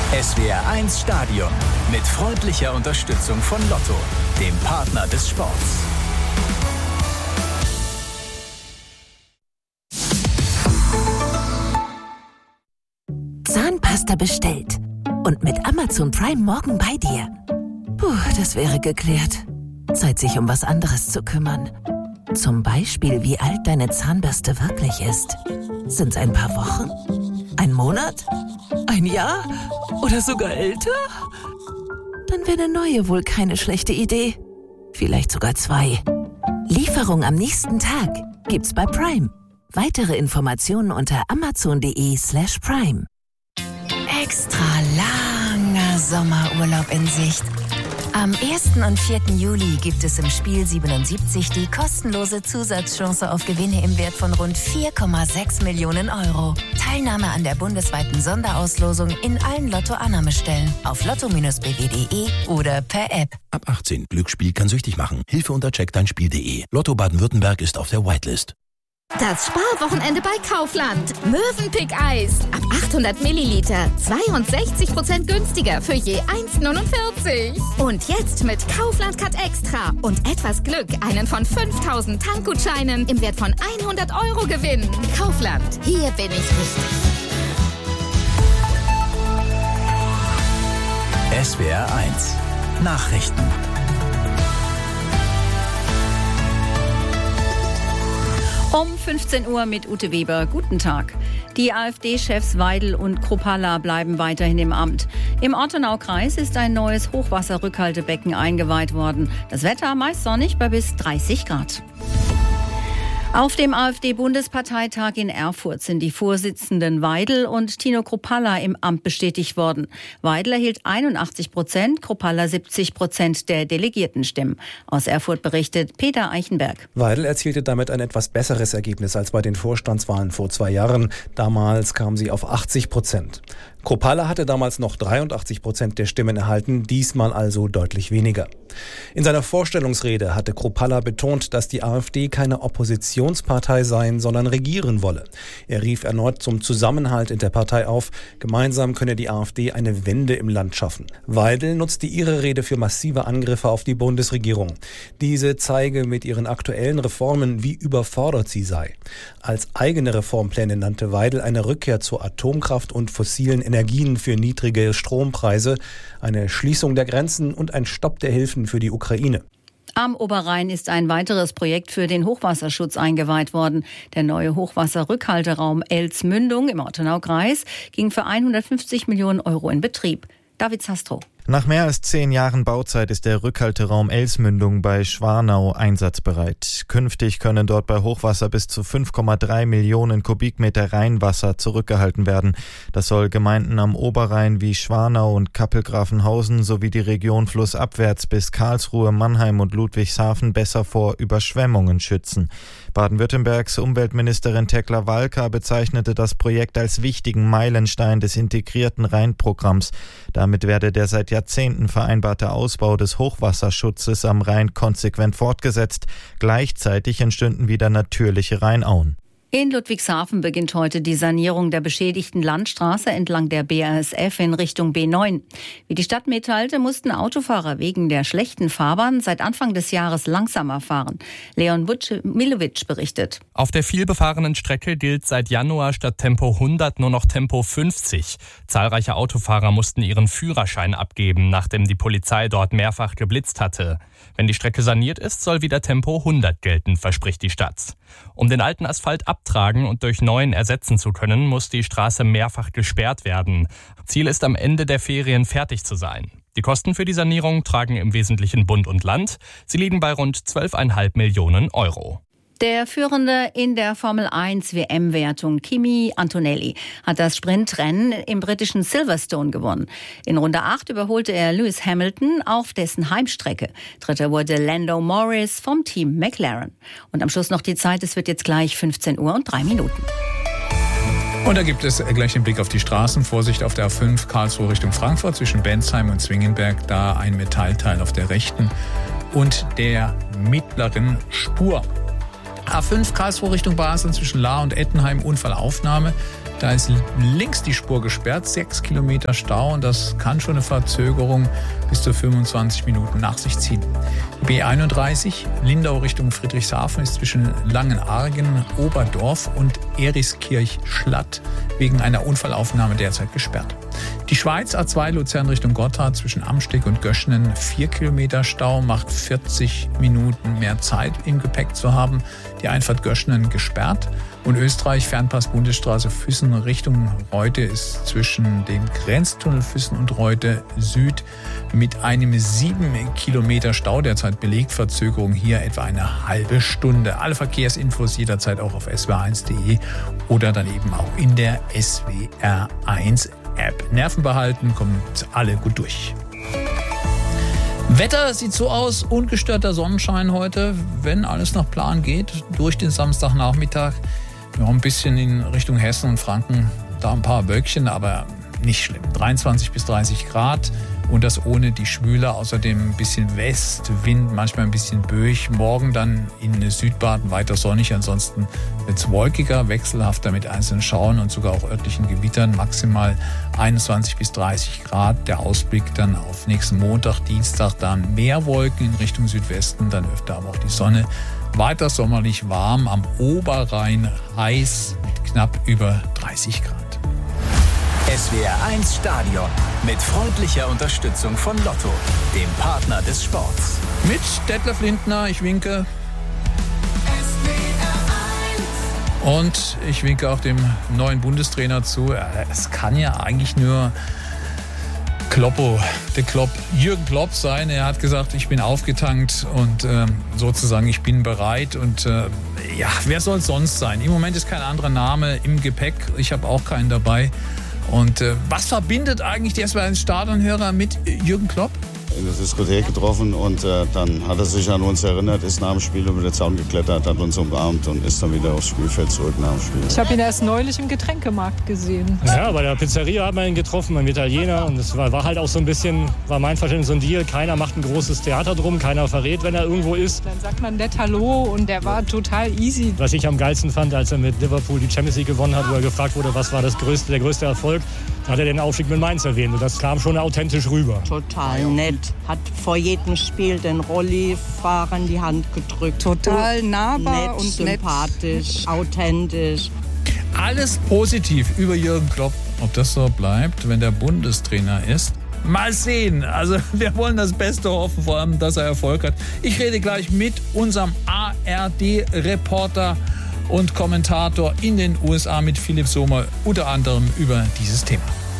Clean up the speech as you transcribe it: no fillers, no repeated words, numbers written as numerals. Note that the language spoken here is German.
SWR1 Stadion mit freundlicher Unterstützung von Lotto, dem Partner des Sports. Zahnpasta bestellt und mit Amazon Prime morgen bei dir. Puh, das wäre geklärt. Zeit, sich um was anderes zu kümmern. Zum Beispiel, wie alt deine Zahnbürste wirklich ist. Sind's ein paar Wochen? Ein Monat? Ein Jahr? Oder sogar älter? Dann wäre eine neue wohl keine schlechte Idee. Vielleicht sogar 2. Lieferung am nächsten Tag gibt's bei Prime. Weitere Informationen unter amazon.de/prime. Extra langer Sommerurlaub in Sicht. Am 1. und 4. Juli gibt es im Spiel 77 die kostenlose Zusatzchance auf Gewinne im Wert von rund 4,6 Millionen Euro. Teilnahme an der bundesweiten Sonderauslosung in allen Lotto-Annahmestellen auf lotto-bw.de oder per App. Ab 18. Glücksspiel kann süchtig machen. Hilfe unter checkdeinspiel.de. Lotto Baden-Württemberg ist auf der Whitelist. Das Sparwochenende bei Kaufland. Mövenpick-Eis. Ab 800 Milliliter. 62% günstiger für je 1,49. Und jetzt mit Kaufland Cut Extra und etwas Glück einen von 5000 Tankgutscheinen im Wert von 100 Euro gewinnen. Kaufland. Hier bin ich richtig. SWR1 Nachrichten. Um 15 Uhr mit Ute Weber. Guten Tag. Die AfD-Chefs Weidel und Kruppalla bleiben weiterhin im Amt. Im Ortenaukreis ist ein neues Hochwasserrückhaltebecken eingeweiht worden. Das Wetter meist sonnig bei bis 30 Grad. Auf dem AfD-Bundesparteitag in Erfurt sind die Vorsitzenden Weidel und Tino Kruppalla im Amt bestätigt worden. Weidel erhielt 81%, Kruppalla 70% der Delegiertenstimmen. Aus Erfurt berichtet Peter Eichenberg. Weidel erzielte damit ein etwas besseres Ergebnis als bei den Vorstandswahlen vor 2 Jahren. Damals kam sie auf 80%. Kruppalla hatte damals noch 83% der Stimmen erhalten, diesmal also deutlich weniger. In seiner Vorstellungsrede hatte Kruppalla betont, dass die AfD keine Oppositionspartei sein, sondern regieren wolle. Er rief erneut zum Zusammenhalt in der Partei auf. Gemeinsam könne die AfD eine Wende im Land schaffen. Weidel nutzte ihre Rede für massive Angriffe auf die Bundesregierung. Diese zeige mit ihren aktuellen Reformen, wie überfordert sie sei. Als eigene Reformpläne nannte Weidel eine Rückkehr zur Atomkraft und fossilen Energien für niedrige Strompreise, eine Schließung der Grenzen und ein Stopp der Hilfen für die Ukraine. Am Oberrhein ist ein weiteres Projekt für den Hochwasserschutz eingeweiht worden. Der neue Hochwasserrückhalteraum Elsmündung im Ortenaukreis ging für 150 Millionen Euro in Betrieb. David Sastro. Nach mehr als 10 Jahren Bauzeit ist der Rückhalteraum Elsmündung bei Schwarnau einsatzbereit. Künftig können dort bei Hochwasser bis zu 5,3 Millionen Kubikmeter Rheinwasser zurückgehalten werden. Das soll Gemeinden am Oberrhein wie Schwarnau und Kappelgrafenhausen sowie die Region flussabwärts bis Karlsruhe, Mannheim und Ludwigshafen besser vor Überschwemmungen schützen. Baden-Württembergs Umweltministerin Tekla Walker bezeichnete das Projekt als wichtigen Meilenstein des integrierten Rheinprogramms. Damit werde der seit Jahrzehnten vereinbarte Ausbau des Hochwasserschutzes am Rhein konsequent fortgesetzt. Gleichzeitig entstünden wieder natürliche Rheinauen. In Ludwigshafen beginnt heute die Sanierung der beschädigten Landstraße entlang der BASF in Richtung B9. Wie die Stadt mitteilte, mussten Autofahrer wegen der schlechten Fahrbahn seit Anfang des Jahres langsamer fahren. Leon Milovic berichtet. Auf der vielbefahrenen Strecke gilt seit Januar statt Tempo 100 nur noch Tempo 50. Zahlreiche Autofahrer mussten ihren Führerschein abgeben, nachdem die Polizei dort mehrfach geblitzt hatte. Wenn die Strecke saniert ist, soll wieder Tempo 100 gelten, verspricht die Stadt. Um den alten Asphalt abtragen und durch neuen ersetzen zu können, muss die Straße mehrfach gesperrt werden. Ziel ist, am Ende der Ferien fertig zu sein. Die Kosten für die Sanierung tragen im Wesentlichen Bund und Land. Sie liegen bei rund 12,5 Millionen Euro. Der Führende in der Formel 1 WM-Wertung, Kimi Antonelli, hat das Sprintrennen im britischen Silverstone gewonnen. In Runde 8 überholte er Lewis Hamilton auf dessen Heimstrecke. Dritter wurde Lando Norris vom Team McLaren. Und am Schluss noch die Zeit, es wird jetzt gleich 15 Uhr und 3 Minuten. Und da gibt es gleich den Blick auf die Straßen. Vorsicht auf der A5 Karlsruhe Richtung Frankfurt zwischen Bensheim und Zwingenberg. Da ein Metallteil auf der rechten und der mittleren Spur. A5 Karlsruhe Richtung Basel zwischen Lahr und Ettenheim, Unfallaufnahme. Da ist links die Spur gesperrt, 6 Kilometer Stau und das kann schon eine Verzögerung bis zu 25 Minuten nach sich ziehen. Die B31 Lindau Richtung Friedrichshafen ist zwischen Langenargen, Oberdorf und Eriskirch-Schlatt wegen einer Unfallaufnahme derzeit gesperrt. Die Schweiz A2 Luzern Richtung Gotthard zwischen Amsteg und Göschenen 4 Kilometer Stau, macht 40 Minuten mehr Zeit im Gepäck zu haben. Die Einfahrt Göschenen gesperrt. Und Österreich Fernpass Bundesstraße Füssen Richtung Reute ist zwischen dem Grenztunnel Füssen und Reute Süd mit einem 7 Kilometer Stau derzeit belegt. Verzögerung hier etwa eine halbe Stunde. Alle Verkehrsinfos jederzeit auch auf swr1.de oder dann eben auch in der SWR1 App. Nerven behalten, kommt alle gut durch. Wetter sieht so aus, ungestörter Sonnenschein heute, wenn alles nach Plan geht, durch den Samstagnachmittag. Noch ein bisschen in Richtung Hessen und Franken, da ein paar Wölkchen, aber nicht schlimm. 23 bis 30 Grad und das ohne die Schwüle. Außerdem ein bisschen Westwind, manchmal ein bisschen böig. Morgen dann in Südbaden weiter sonnig, ansonsten wird es wolkiger, wechselhafter mit einzelnen Schauern und sogar auch örtlichen Gewittern. Maximal 21 bis 30 Grad. Der Ausblick dann auf nächsten Montag, Dienstag, dann mehr Wolken in Richtung Südwesten, dann öfter aber auch die Sonne. Weiter sommerlich warm, am Oberrhein heiß mit knapp über 30 Grad. SWR1 Stadion mit freundlicher Unterstützung von Lotto, dem Partner des Sports. Mit Detlef Lindner, ich winke. Und ich winke auch dem neuen Bundestrainer zu. Es kann ja eigentlich nur Jürgen Klopp sein. Er hat gesagt, ich bin aufgetankt und sozusagen ich bin bereit. Und wer soll es sonst sein? Im Moment ist kein anderer Name im Gepäck. Ich habe auch keinen dabei. Und was verbindet eigentlich die SWR1 Stadionhörer mit Jürgen Klopp? In der Diskothek getroffen und dann hat er sich an uns erinnert, ist nach dem Spiel über den Zaun geklettert, hat uns umarmt und ist dann wieder aufs Spielfeld zurück nach dem Spiel. Ich habe ihn erst neulich im Getränkemarkt gesehen. Ja, bei der Pizzeria hat man ihn getroffen, ein Italiener. Und es war halt auch so ein bisschen, war mein Verständnis so ein Deal. Keiner macht ein großes Theater drum, keiner verrät, wenn er irgendwo ist. Dann sagt man nett Hallo und der war total easy. Was ich am geilsten fand, als er mit Liverpool die Champions League gewonnen hat, wo er gefragt wurde, was war der größte Erfolg, hat er den Aufstieg mit Mainz erwähnt. Und das kam schon authentisch rüber. Total nett. Hat vor jedem Spiel den Rollifahrern die Hand gedrückt. Total nahbar nett, und sympathisch, authentisch. Alles positiv über Jürgen Klopp. Ob das so bleibt, wenn der Bundestrainer ist? Mal sehen. Also wir wollen das Beste hoffen, vor allem, dass er Erfolg hat. Ich rede gleich mit unserem ARD-Reporter und Kommentator in den USA mit Philipp Sommer, unter anderem über dieses Thema.